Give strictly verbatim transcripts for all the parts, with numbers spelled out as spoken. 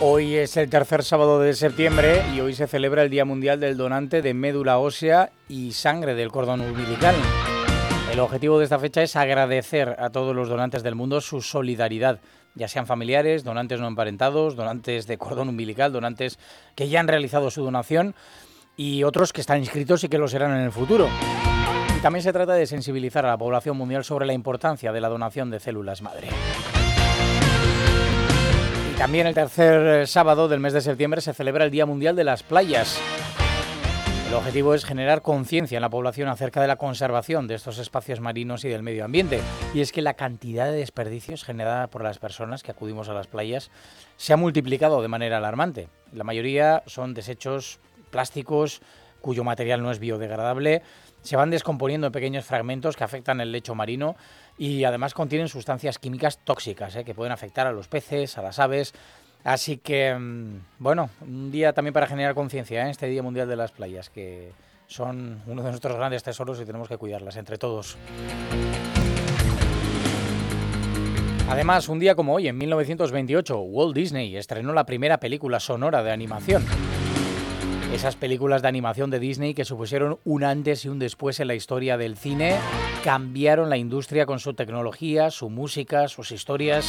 Hoy es el tercer sábado de septiembre y hoy se celebra el Día Mundial del Donante de Médula Ósea y Sangre del Cordón Umbilical. El objetivo de esta fecha es agradecer a todos los donantes del mundo su solidaridad, ya sean familiares, donantes no emparentados, donantes de cordón umbilical, donantes que ya han realizado su donación y otros que están inscritos y que lo serán en el futuro. Y también se trata de sensibilizar a la población mundial sobre la importancia de la donación de células madre. También el tercer sábado del mes de septiembre se celebra el Día Mundial de las Playas. El objetivo es generar conciencia en la población acerca de la conservación de estos espacios marinos y del medio ambiente. Y es que la cantidad de desperdicios generada por las personas que acudimos a las playas se ha multiplicado de manera alarmante. La mayoría son desechos plásticos cuyo material no es biodegradable, se van descomponiendo en pequeños fragmentos que afectan el lecho marino y además contienen sustancias químicas tóxicas ¿eh? que pueden afectar a los peces, a las aves. Así que, bueno, un día también para generar conciencia, ¿eh? este Día Mundial de las Playas, que son uno de nuestros grandes tesoros y tenemos que cuidarlas entre todos. Además, un día como hoy, en mil novecientos veintiocho, Walt Disney estrenó la primera película sonora de animación. Esas películas de animación de Disney que supusieron un antes y un después en la historia del cine, cambiaron la industria con su tecnología, su música, sus historias.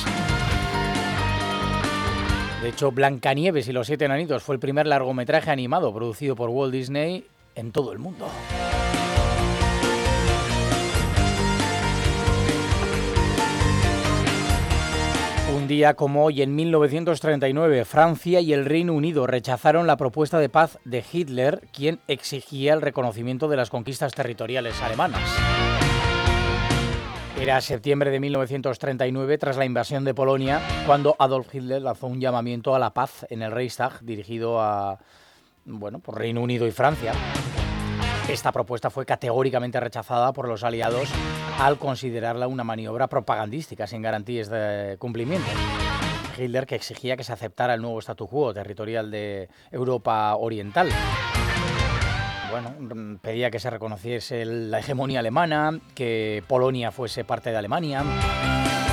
De hecho, Blancanieves y los siete enanitos fue el primer largometraje animado producido por Walt Disney en todo el mundo. Un día como hoy, en mil novecientos treinta y nueve, Francia y el Reino Unido rechazaron la propuesta de paz de Hitler, quien exigía el reconocimiento de las conquistas territoriales alemanas. Era septiembre de mil novecientos treinta y nueve, tras la invasión de Polonia, cuando Adolf Hitler lanzó un llamamiento a la paz en el Reichstag, dirigido a, bueno, por Reino Unido y Francia. Esta propuesta fue categóricamente rechazada por los aliados al considerarla una maniobra propagandística sin garantías de cumplimiento. Hitler, que exigía que se aceptara el nuevo statu quo territorial de Europa Oriental. Bueno, pedía que se reconociese la hegemonía alemana, que Polonia fuese parte de Alemania.